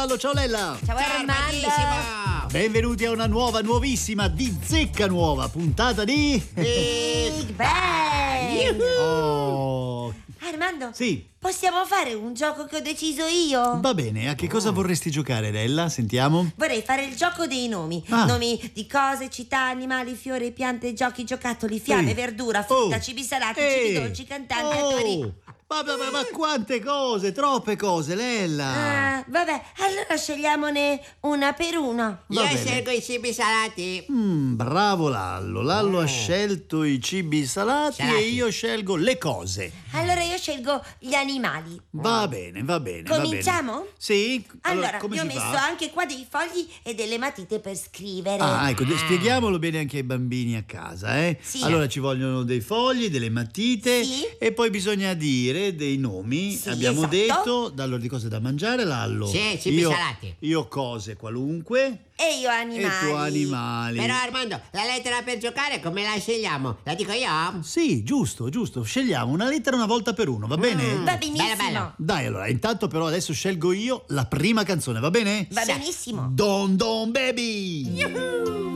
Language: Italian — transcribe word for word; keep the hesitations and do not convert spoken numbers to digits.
Ciao, ciao Lella! Ciao Armando! Benvenuti a una nuova, nuovissima, di zecca nuova puntata di... Big Bang! Oh! Armando? Sì? Possiamo fare un gioco che ho deciso io? Va bene, a che cosa vorresti giocare, Lella? Sentiamo. Vorrei fare il gioco dei nomi. Ah. Nomi di cose, città, animali, fiori, piante, giochi, giocattoli, fiamme, Ehi. verdura, frutta, Oh. cibi salati, Ehi. cibi dolci, cantanti, Oh. attori. Ma, ma, ma, ma quante cose, troppe cose, Lella! Ah, vabbè, allora scegliamone una per una. Va Io bene. scelgo i cibi salati. Mm, bravo Lallo. Lallo ha scelto i cibi salati, Salati. e io scelgo le cose. Allora io scelgo gli animali. Va bene, va bene. va bene. Cominciamo? Sì? Allora, come io ho si messo fa? anche qua dei fogli e delle matite per scrivere. Ah, ecco, de- spieghiamolo bene anche ai bambini a casa, eh? Sì. Allora ci vogliono dei fogli, delle matite, Sì. e poi bisogna dire dei nomi. Sì, Abbiamo esatto. detto, allora, di cose da mangiare, Lallo. Sì, cibi io, salati. Io cose qualunque E io animali. e tu animali. Però Armando, la lettera per giocare come la scegliamo? La dico io? Sì, giusto, giusto. Scegliamo una lettera una volta per uno, va bene? Va benissimo. Bello, bello. Dai, allora, intanto però adesso scelgo io la prima canzone, va bene? Va Sì. benissimo. Don Don Baby! Yuhu!